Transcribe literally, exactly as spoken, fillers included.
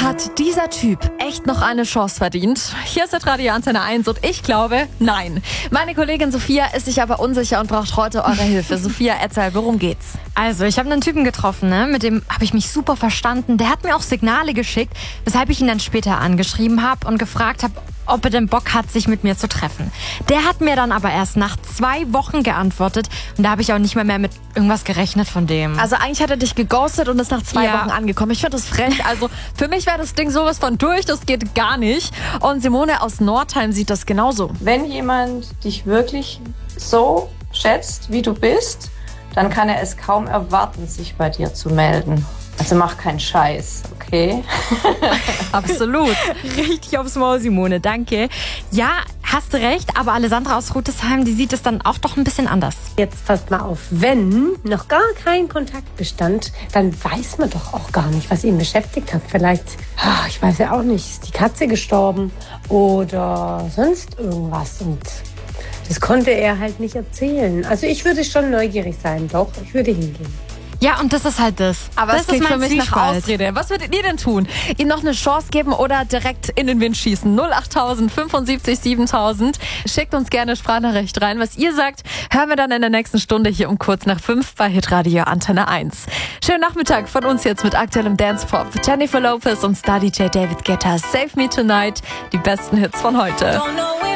Hat dieser Typ echt noch eine Chance verdient? Hier ist der Radio Antenne eins und ich glaube, nein. Meine Kollegin Sophia ist sich aber unsicher und braucht heute eure Hilfe. Sophia, erzähl, worum geht's? Also, ich habe einen Typen getroffen, ne? Mit dem habe ich mich super verstanden. Der hat mir auch Signale geschickt, weshalb ich ihn dann später angeschrieben habe und gefragt habe, ob er denn Bock hat, sich mit mir zu treffen. Der hat mir dann aber erst nach zwei Wochen geantwortet und da habe ich auch nicht mehr, mehr mit irgendwas gerechnet von dem. Also eigentlich hat er dich geghostet und ist nach zwei Ja. Wochen angekommen. Ich finde das frech. Also für mich wäre das Ding sowas von durch, das geht gar nicht. Und Simone aus Nordheim sieht das genauso. Wenn jemand dich wirklich so schätzt, wie du bist, dann kann er es kaum erwarten, sich bei dir zu melden. Also mach keinen Scheiß, okay? Absolut. Richtig aufs Maul, Simone, danke. Ja, hast du recht, aber Alessandra aus Rütesheim, die sieht es dann auch doch ein bisschen anders. Jetzt passt mal auf, wenn noch gar kein Kontakt bestand, dann weiß man doch auch gar nicht, was ihn beschäftigt hat. Vielleicht, ach, ich weiß ja auch nicht, ist die Katze gestorben oder sonst irgendwas. Und das konnte er halt nicht erzählen. Also ich würde schon neugierig sein, doch, ich würde hingehen. Ja, und das ist halt das. Aber das es klingt ist für mein mich nach Zwiespalt. Ausrede. Was würdet ihr denn tun? Ihm noch eine Chance geben oder direkt in den Wind schießen? null acht fünfundsiebzig siebentausend. Schickt uns gerne eine Sprachnachricht rein. Was ihr sagt, hören wir dann in der nächsten Stunde hier um kurz nach fünf bei Hitradio Antenne eins. Schönen Nachmittag von uns jetzt mit aktuellem Dance-Pop. Jennifer Lopez und Star-D J David Guetta. Save Me Tonight. Die besten Hits von heute. Don't know where